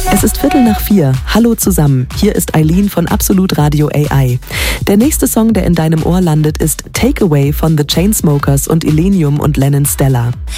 Es ist 3:15. Hallo zusammen. Hier ist Eileen von Absolut Radio AI. Der nächste Song, der in deinem Ohr landet, ist Takeaway von The Chainsmokers und Illenium und Lennon Stella.